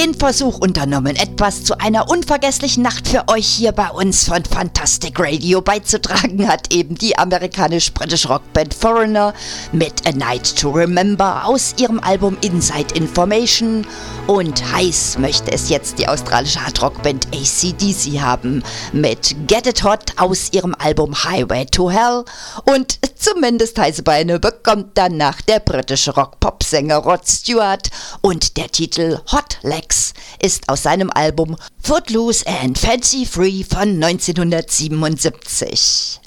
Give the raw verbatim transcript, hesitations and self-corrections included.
den Versuch unternommen, etwas zu einer unvergesslichen Nacht für euch hier bei uns von Fantastic Radio beizutragen, hat eben die amerikanisch-britische Rockband Foreigner mit A Night to Remember aus ihrem Album Inside Information, und heiß möchte es jetzt die australische Hardrockband A C D C haben mit Get It Hot aus ihrem Album Highway to Hell, und zumindest heiße Beine bekommt danach der britische Rock-Pop-Sänger Rod Stewart, und der Titel Hot Legs ist aus seinem Album Footloose and Fancy Free von neunzehnhundertsiebenundsiebzig.